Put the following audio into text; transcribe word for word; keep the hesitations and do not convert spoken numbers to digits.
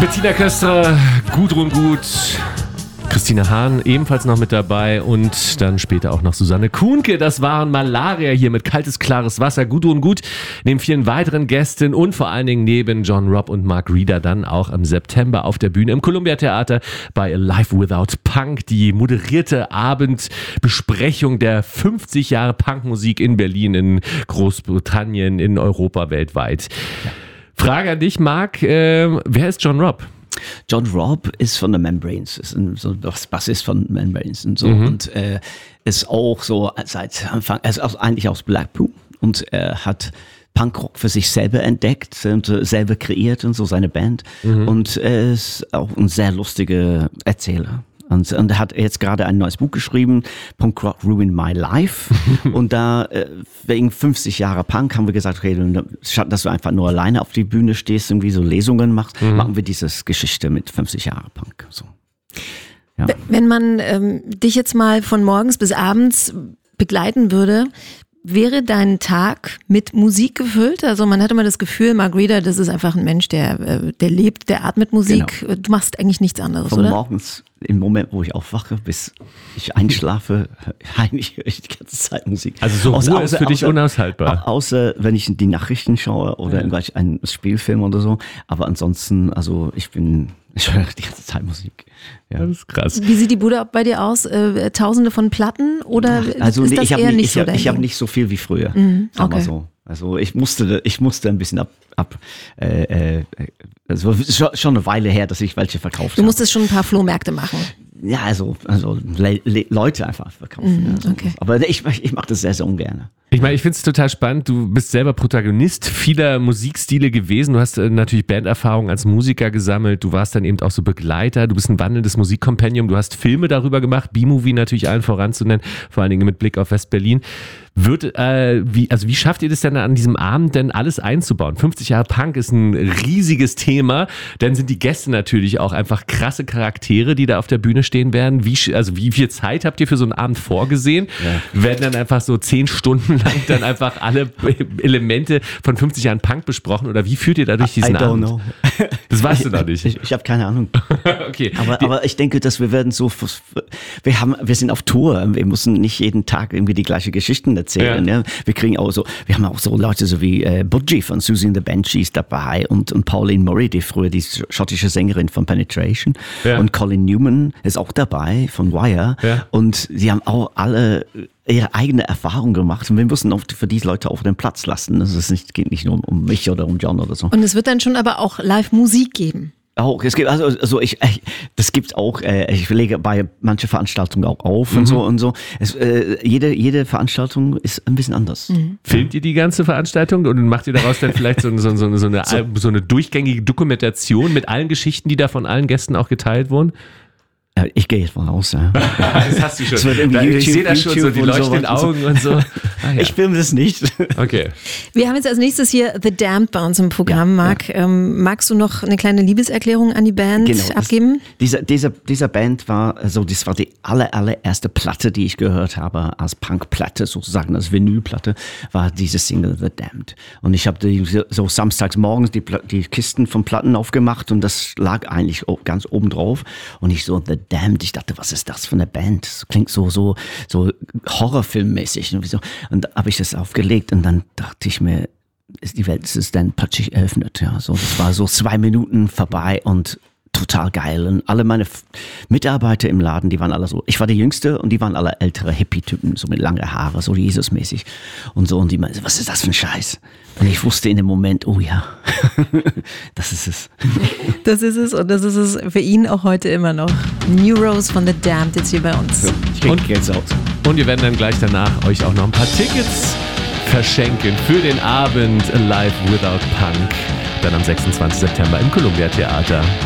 Bettina Köstrer, Gudrun Gut, Christine Hahn ebenfalls noch mit dabei und dann später auch noch Susanne Kuhnke. Das waren Malaria hier mit Kaltes, klares Wasser. Gudrun Gut neben vielen weiteren Gästen und vor allen Dingen neben John Robb und Mark Reeder dann auch im September auf der Bühne im Columbia Theater bei Alive Without Punk. Die moderierte Abendbesprechung der fünfzig Jahre Punkmusik in Berlin, in Großbritannien, in Europa, weltweit. Ja. Frage an dich, Marc, äh, wer ist John Robb? John Robb ist von The Membranes, ist ein, so das Bassist von Membranes und so mhm. und äh, ist auch so seit Anfang, er ist auch eigentlich aus Blackpool und er hat Punkrock für sich selber entdeckt und äh, selber kreiert und so seine Band mhm. und er ist auch ein sehr lustiger Erzähler. Und, und er hat jetzt gerade ein neues Buch geschrieben, Punk Rock Ruined My Life. Und da, äh, wegen fünfzig Jahre Punk, haben wir gesagt, okay, statt dass du einfach nur alleine auf die Bühne stehst, irgendwie so Lesungen machst, mhm. machen wir diese Geschichte mit fünfzig Jahre Punk. So. Ja. Wenn man ähm, dich jetzt mal von morgens bis abends begleiten würde, wäre dein Tag mit Musik gefüllt? Also man hat immer das Gefühl, Mark Reeder, das ist einfach ein Mensch, der, der lebt, der atmet Musik. Genau. Du machst eigentlich nichts anderes, von oder? Morgens, im Moment, wo ich aufwache, bis ich einschlafe, eigentlich höre ich die ganze Zeit Musik. Also so außer, Ruhe außer, ist für außer, dich unaushaltbar? Außer, wenn ich die Nachrichten schaue oder ja. gleich einen Spielfilm oder so. Aber ansonsten, also ich bin... Ich höre die ganze Zeit Musik. Ja. Das ist krass. Wie sieht die Bude bei dir aus? Äh, Tausende von Platten oder also, ist nee, das ich eher nicht, nicht ich so hab, dein Ich habe Ding? nicht so viel wie früher, Mhm, sagen wir okay. so. Also ich musste, ich musste ein bisschen ab, ab äh, äh, also es ist schon eine Weile her, dass ich welche verkauft habe. Du musstest schon ein paar Flohmärkte machen. Ja, also, also Le- Le- Leute einfach verkaufen. Mhm, ja. okay. Aber ich, ich mache das sehr, sehr ungern. Ich meine, ich finde es total spannend. Du bist selber Protagonist vieler Musikstile gewesen. Du hast äh, natürlich Banderfahrung als Musiker gesammelt. Du warst dann eben auch so Begleiter. Du bist ein wandelndes Musikkompendium. Du hast Filme darüber gemacht. B-Movie natürlich allen voranzunennen. Vor allen Dingen mit Blick auf West-Berlin. Wird, äh, wie, also wie schafft ihr das denn an diesem Abend denn alles einzubauen? fünfzig Jahre Punk ist ein riesiges Thema. Dann sind die Gäste natürlich auch einfach krasse Charaktere, die da auf der Bühne stehen werden. Wie, also wie viel Zeit habt ihr für so einen Abend vorgesehen? Ja. Werden dann einfach so zehn Stunden lang dann einfach alle Elemente von fünfzig Jahren Punk besprochen? Oder wie führt ihr da durch diesen I don't Abend? know. Das weißt du noch nicht. Ich, ich habe keine Ahnung. Okay. Aber, aber ich denke, dass wir werden so, wir haben, wir sind auf Tour. Wir müssen nicht jeden Tag irgendwie die gleiche Geschichten erzählen. Ja. Ja. Wir kriegen auch so, wir haben auch so Leute so wie äh, Budgie von Susie and the Banshees dabei und, und Pauline Murray, die früher die schottische Sängerin von Penetration. Ja. Und Colin Newman ist auch dabei von Wire. Ja. Und sie haben auch alle ihre eigene Erfahrung gemacht und wir müssen auch für diese Leute auf den Platz lassen. Das ist nicht, geht nicht nur um mich oder um John oder so. Und es wird dann schon aber auch Live-Musik geben. Auch, es gibt, also, also ich, das gibt's auch, äh, ich lege bei manchen Veranstaltungen auch auf mhm. und so und so. Es, äh, jede, jede Veranstaltung ist ein bisschen anders. Mhm. Filmt ihr die ganze Veranstaltung und macht ihr daraus dann vielleicht so, so, so, so, eine, so. so eine durchgängige Dokumentation mit allen Geschichten, die da von allen Gästen auch geteilt wurden? Ja, ich gehe jetzt mal raus. Ja. Das hast du schon. Das wird irgendwie da, YouTube, ich sehe da schon so die leuchtenden so Augen und so. Ah, ja. Ich filme das nicht. Okay. Wir haben jetzt als nächstes hier The Damned bei uns im Programm, ja, Marc. Ja. Ähm, magst du noch eine kleine Liebeserklärung an die Band genau, abgeben? Das, dieser, dieser, dieser Band war, also das war die aller, allererste Platte, die ich gehört habe, als Punkplatte sozusagen, als Vinylplatte, war diese Single The Damned. Und ich habe so samstags morgens die, die Kisten von Platten aufgemacht und das lag eigentlich ganz oben drauf. Und ich so, The Damned, ich dachte, was ist das für eine Band? Das klingt so, so, so Horrorfilmmäßig. Und, so. Und da habe ich das aufgelegt und dann dachte ich mir, ist die Welt ist dann plötzlich eröffnet. Ja, so, das war so zwei Minuten vorbei und total geil. Und alle meine Mitarbeiter im Laden, die waren alle so, ich war der Jüngste und die waren alle ältere Hippie-Typen, so mit langen Haare, so Jesus-mäßig und so. Und die meinten, was ist das für ein Scheiß? Und ich wusste in dem Moment, oh ja, das ist es. Das ist es und das ist es für ihn auch heute immer noch. New Rose von The Damned jetzt hier bei uns. So, ich krieg jetzt aus. Und wir werden dann gleich danach euch auch noch ein paar Tickets verschenken für den Abend Alive Without Punk. Dann am sechsundzwanzigsten September im Columbia Theater.